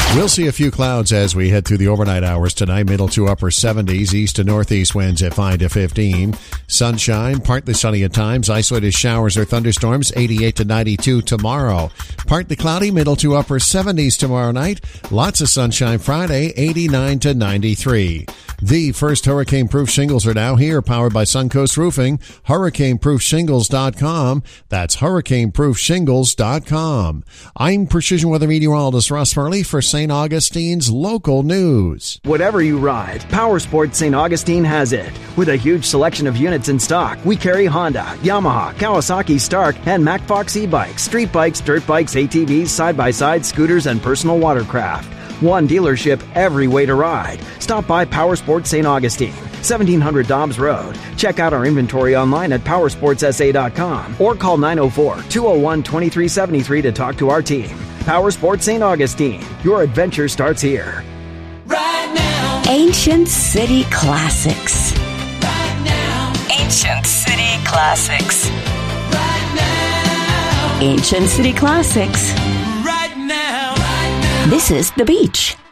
We'll see a few clouds as we head through the overnight hours tonight. Middle to upper 70s, east to northeast winds at 5 to 15. Sunshine, partly sunny at times. Isolated showers or thunderstorms, 88 to 92 tomorrow. Partly cloudy, middle to upper 70s tomorrow night. Lots of sunshine Friday, 89 to 93. The first hurricane-proof shingles are now here, powered by Suncoast Roofing. HurricaneProofShingles.com. That's HurricaneProofShingles.com. I'm Precision Weather Meteorologist Russ Murley for St. Augustine's local news. Whatever you ride, Powersports St. Augustine has it. With a huge selection of units in stock, we carry Honda, Yamaha, Kawasaki, Stark, and Mack Fox e-bikes, street bikes, dirt bikes, ATVs, side-by-side, scooters, and personal watercraft. One dealership, every way to ride. Stop by Powersports St. Augustine, 1700 Dobbs Road. Check out our inventory online at powersportsa.com or call 904-201-2373 to talk to our team. Powersports St. Augustine. Your adventure starts here. Right now. Ancient City Classics. Right now. Ancient City Classics. Right now. Ancient City Classics. Right now. This is The Beach.